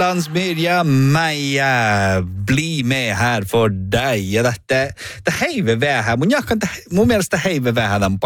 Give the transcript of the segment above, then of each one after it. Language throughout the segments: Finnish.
hjärtans Mirja Maija bli med här för dig. Ja det heive vähän. Mun mielestä heive vähän on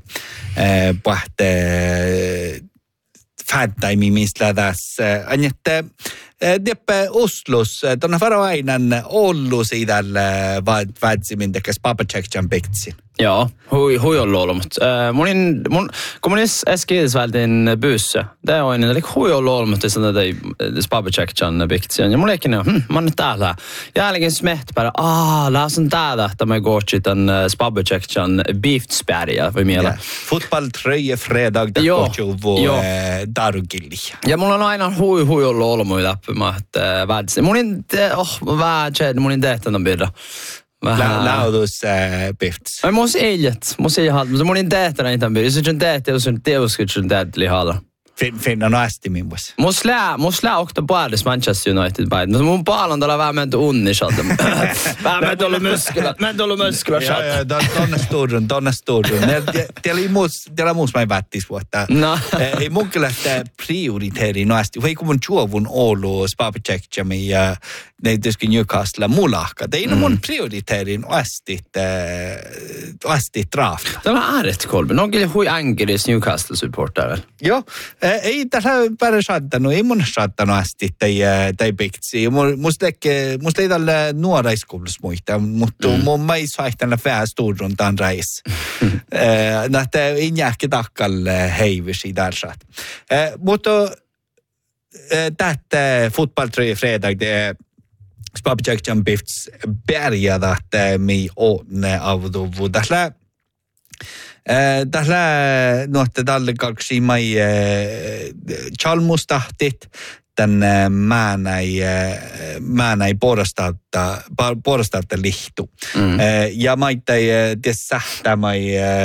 pahte fäddaimi mistä tässä. Anjette Deppe Oslos, tuonne varoainan Ollu siitä vätsimin tekäs Papacekjan piktsin. Ja, hui on luolut. Kun mun äskeis vältin bussa, det on en hui on luolut, että Papacekjan piktsin. Ja mun leikin mä oon täällä. Jälkeen smehtpäällä, laasun täällä, että mä gootsit on Papacekjan beefspäriä, vai miellä. Fotbolltröje fredag, det gootjuvu darugilli. Ja mulla on aina hui on luolut mun läppä. Vädsin. Mun in tehtävän on bilda. Laudus bifts. Muss ei halta, mutta mun in tehtävän on bilda. Jos on tehtävä, jos on teoskutsun tehtävä halda. Finna no ästi minus. Mus lää okta puolesta Manchester United päin. Mutta mun paalon tuolla vähän menty unnishalta. Vähän menty ollut muskula. Ja, tonne sturun. Teillä muus mä ei vättis vuotta. No. Ei mun kyllä sitä prioriteeri noasti. Hei kun mun juovun Oulu, Spapacekjami ja ne tietysti Newcastle mulahka. Ei mun prioriteerin asti drafta. Tämä on ääret kolme. No on kyllä hui ängelis Newcastle-supporter. Joo. Ei tässä päivä saattanut, ei mun saattanut asti tai piktsi. Musta ei tällä nuoraiskoulussa muista, mutta mä ei saattanut vähän sturruntaan reis. Nähtä ei jääkin takkalle heivisi där. Mutta tätä fotbolltröje fredag, det Spapacekjan bifts bärjada, että mi åne avduvu. Tällä nuotte tälle kaksi mai chalmustahtit tänne määnäi puolestauta lihtu. Ja maittai tässä mai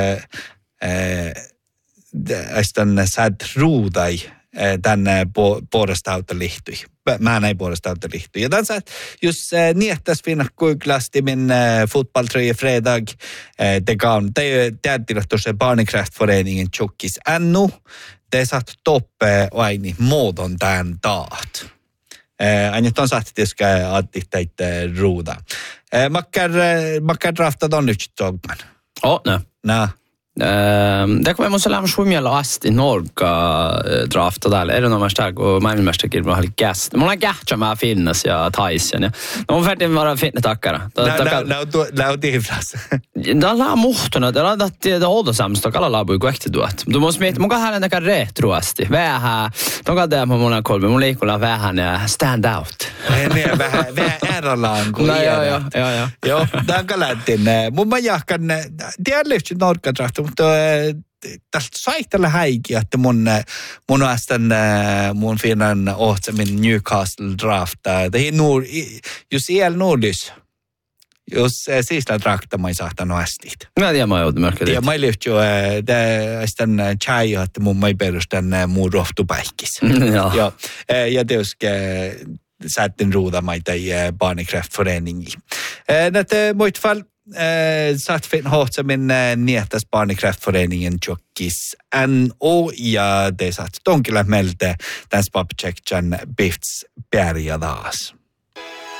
ästän sad ruudai tänne puolestauta lihtui. Määnäi puolestauta lihtui. Ja tässä just niehtäs finna kuiklasti min fotbolltröje fredag. Det är tuossa Barnecraft-föreningen tjockis ännu. Det satt toppe och aini muodon tämän taat. Ainut on satt tietysti attitteit ruuda. Makkar draftat on nyt togman. No. Det kommer måste lämna sjumjalla asti Norga drafta där. Är det någon stark och maailmasta kilpailu oli gäst. Mulla on kähtsä mä finnas ja Tyson ja. No färdig vara fitne takkara. Lautiflas. Da la muhtuna, det håller samst och alla labu gåkte då att. Du måste med många här den retro asti. Vähän. De kan där på många kolbe. Mulla ikolla vähän stand out. Vähän erolaan kuin. Ja. Joo, dan kalattin. Mun mä jahkan tiedätkö Norga drafta, mutta tästä saitella häikiä, että mun ästän mun finnan ohtsamin Newcastle drafta. Det är just el nordis. Jos siisla drakta mä ei saattanut ästit. Mä tiedän, mä joudun märkään. Ja mä ei lyhtsä jo, ästän chai, että mun mä ei perustan mun rohtupäikkis. Ja tietysti sätten ruuda maita i Barnecraft-föreningen. Näitä muut fall satt fin hårt min nietas Barnecraft-föreningen tjockis NO ja det satt donkilla melte den Spapacekjan bifts bärja taas.